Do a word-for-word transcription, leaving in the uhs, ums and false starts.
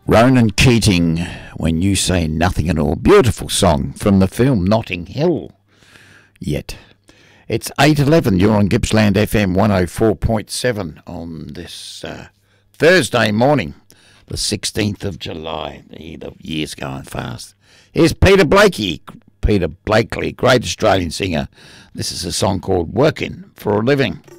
Ronan Keating, When You Say Nothing at All. Beautiful song from the film Notting Hill. Yet. It's eight eleven. You're on Gippsland F M one oh four point seven on this uh, Thursday morning, the sixteenth of July. The year's going fast. Here's Peter Blakey. Peter Blakely, great Australian singer. This is a song called Working for a Living.